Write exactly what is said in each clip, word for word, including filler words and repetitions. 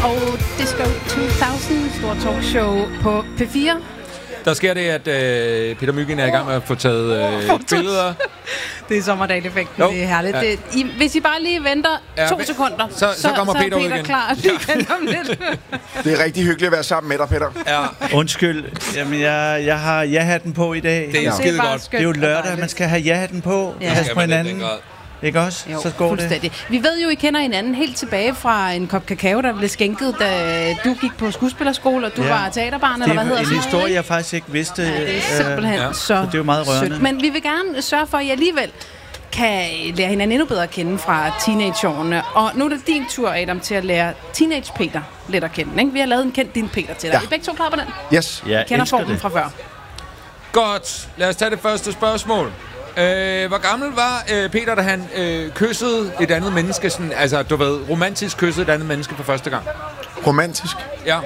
og Disco to tusind, stort talkshow på P fire. Der sker det, at øh, Peter Mygind er i gang med at få taget øh, billeder. Det er sommerdagseffekten, det er herligt. Ja. Det, I, hvis I bare lige venter ja, to sekunder, så, så, så kommer så, Peter, så er Peter ud igen. klar igen om lidt. Det er rigtig hyggeligt at være sammen med dig, Peter. Ja. Undskyld, jamen jeg, jeg har ja-hatten på i dag. Det er ja. skide godt. Det er jo lørdag, man skal have ja-hatten på. Ja. Pas på hinanden. Ikke også? Jo, så går det. Vi ved jo, I kender hinanden helt tilbage fra en kop kakao, der blev skænket, da du gik på skuespillerskole, og du ja. var teaterbarn, eller hvad hedder det? Det er en historie, jeg faktisk ikke vidste. Ja, det er simpelthen øh, ja. så, så det er jo meget rørende. Sødt. Men vi vil gerne sørge for, at I alligevel kan lære hinanden endnu bedre at kende fra teenageårene. Og nu er det din tur, Adam, til at lære Teenage Peter lidt at kende. Ikke? Vi har lavet en kendt din Peter til dig. Ja. I begge to klar på den? Yes. Jeg kender formen fra før. Godt. Lad os tage det første spørgsmål. Øh, hvor gammel var øh, Peter, da han øh, kyssede et andet menneske? Sådan, altså, du ved, romantisk kyssede et andet menneske for første gang? Romantisk? Ja.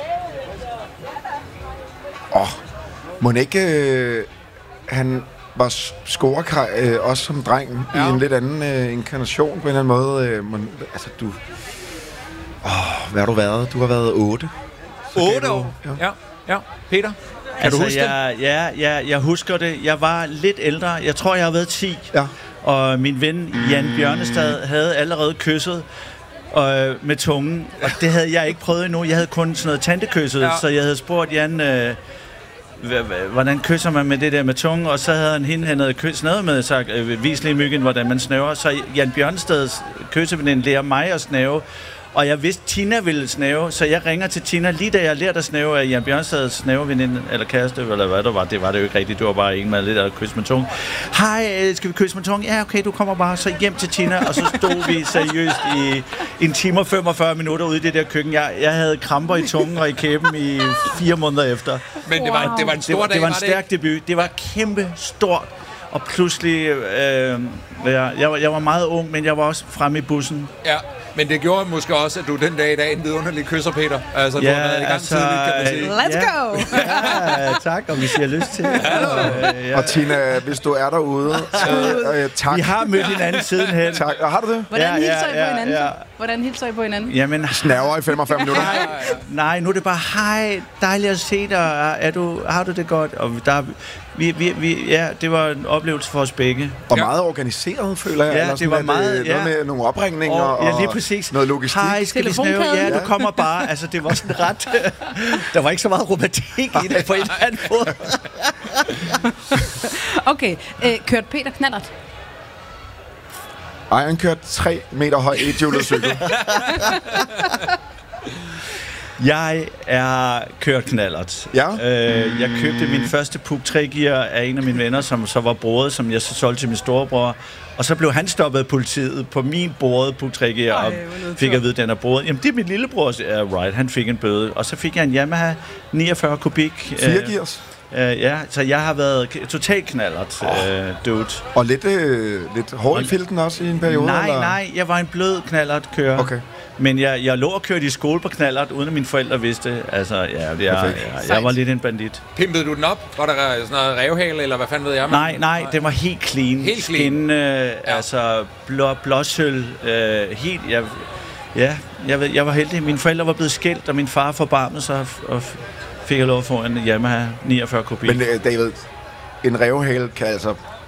Åh, oh, må ikke øh, han var scorekrej øh, også som dreng ja. i en lidt anden øh, inkarnation på en eller anden måde? Øh, må, altså, du... Åh, oh, hvad har du været? Du har været otte. Otte år? Ja. ja. Ja. Peter? Kan altså, du huske jeg, det? Ja, ja, jeg husker det. Jeg var lidt ældre. Jeg tror, jeg har været ti. Ja. Og min ven Jan Bjørnestad havde allerede kysset øh, med tungen. Og det havde jeg ikke prøvet endnu. Jeg havde kun sådan noget tantekysset. Ja. Så jeg havde spurgt Jan, øh, hvordan kysser man med det der med tungen? Og så havde han hende, han havde kysset noget med, sagt, øh, vis lige Myggen, hvordan man snæver. Så Jan Bjørnestads kysseveninde lærer mig at snæve. Og jeg vidste, Tina ville snæve, så jeg ringer til Tina, lige da jeg lærte at snæve af Jan Bjørnstads snæveveninde, eller kæreste, eller hvad det var. Det var det jo ikke rigtigt, det var bare en med lidt at kysse med tungen. Hej, skal vi kysse med tungen? Ja, okay, du kommer bare så hjem til Tina, og så stod vi seriøst i en time og femogfyrre minutter ude i det der køkken. Jeg, jeg havde kramper i tungen og i kæben i fire måneder efter. Men det var, det var en stor det var, dag, det var en var stærk det? debut. Det var kæmpe stort. Og pludselig, øh, jeg, jeg, var, jeg var meget ung, men jeg var også fremme i bussen. Ja, men det gjorde måske også, at du den dag i dag en vidunderlig kysser, Peter. Altså, ja, du har været i gang altså, tidligt, kan man sige. Let's ja, go! Ja, tak, og hvis I har lyst til. Ja, ja. Og Tina, hvis du er derude, øh, øh, tak. Vi har mødt hinanden sidenhen. Tak. Og har du det? Hvordan ja, hilser I ja, på hinanden? ja. Hvordan hilser I på hinanden? Jamen, snæver i femogfyrre minutter. Nej, nej, nu er det bare, hej, dejligt at se dig. Er du, har du det godt? Og der, vi, vi, vi, ja, det var en oplevelse for os begge. Og ja. meget organiseret, føler jeg. Ja, eller det var meget, noget ja. med nogle opringninger og, ja, lige præcis. noget logistik. Hej, skal vi snæve? Ja, du kommer bare. Altså, det var sådan ret... Der var ikke så meget romantik i det på en eller anden måde. Okay, øh, kørte Peter knallert? Ej, han kørte tre meter høj et-hjulet cykel. Jeg er kørt knallert. Ja. Øh, jeg købte min første Puch tre gear af en af mine venner, som så var brodet, som jeg så solgte til min storebror. Og så blev han stoppet af politiet på min borede Puch tre gear, og fik at vide, at den er brodet. Jamen, det er min lillebror, uh, right, han fik en bøde. Og så fik jeg en Yamaha niogfyrre kubik. Fire gears. Uh, ja, så jeg har været totalt knallert, oh. uh, dude. Og lidt, øh, lidt hård i filten også i en periode? Nej, eller? nej, jeg var en blød knallert kører. Okay. Men jeg, jeg lå og kørte i skole på knallert, uden at mine forældre vidste. Altså, ja, jeg, jeg, jeg var lidt en bandit. Pimpede du den op? Var der sådan noget revhale, eller hvad fanden ved jeg? Nej, nej, det var helt clean. Helt clean? Skin, øh, ja. Altså, blå, blåsøl. Øh, helt, jeg, ja, jeg, ved, jeg var heldig. Mine forældre var blevet skilt, og min far forbarmede sig, og fik jeg lov at få en Yamaha niogfyrre kubik. Men David, en revhale kan altså